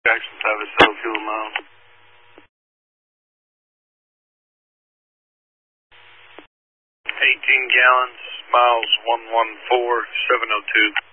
Jackson Travis, South Fuel Miles. 18 gallons, miles 114702.